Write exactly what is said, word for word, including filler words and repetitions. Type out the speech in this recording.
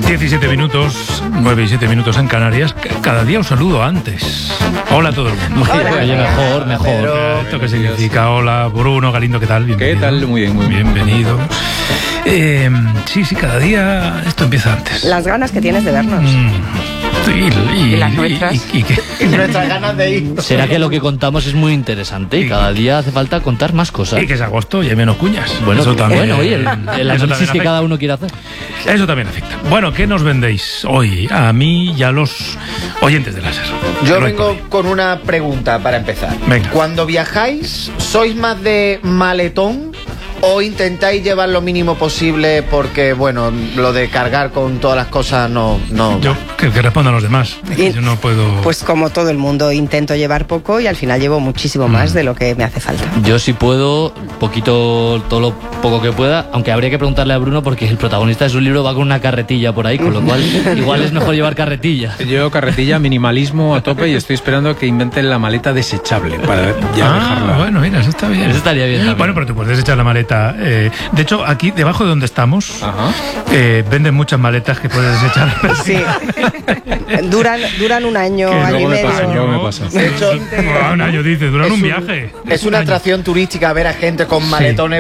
diecisiete minutos, nueve y siete minutos en Canarias. Cada día os saludo antes. Hola a todo el mundo. Hola. Oye, mejor, mejor. Pero, ¿esto qué significa? Hola, Bruno, Galindo, ¿qué tal? Bienvenido. ¿Qué tal? Muy bien, muy bien. Bienvenido. Eh, sí, sí, cada día esto empieza antes. Las ganas que tienes de vernos. Mm. Y, y, Y las nuestras. Y, y, y, que- Y nuestras ganas de ir. ¿Será que lo que contamos es muy interesante y cada día hace falta contar más cosas? y que es agosto y hay menos cuñas. Bueno, eso también. bueno, oye, el, el eso análisis también que afecta. cada uno quiere hacer. Eso también afecta. Bueno, ¿qué nos vendéis hoy? A mí y a los oyentes de láser. Yo Roy vengo Coley. con una pregunta para empezar. Venga. Cuando viajáis, ¿sois más de maletón o intentáis llevar lo mínimo posible porque, bueno, lo de cargar con todas las cosas no... no Yo, que, que respondan los demás. Y- Yo no puedo... Pues como todo el mundo, intento llevar poco y al final llevo muchísimo más de lo que me hace falta. Yo si puedo, poquito, todo lo poco que pueda, aunque habría que preguntarle a Bruno porque el protagonista de su libro va con una carretilla por ahí, con lo cual igual es mejor llevar carretilla. Yo carretilla, minimalismo a tope y estoy esperando que inventen la maleta desechable para ya ah, dejarla. bueno, mira, eso está bien. Eso estaría bien también. Bueno, pero tú puedes echar la maleta. eh, de hecho, aquí, debajo de donde estamos, Ajá. eh, venden muchas maletas que puedes desechar. Sí. duran, duran un año, Que año y luego me medio. pasa, luego me pasa. De hecho, Ah, un año dice, duran es un un- viaje. es una Un año. atracción turística ver a gente con maletones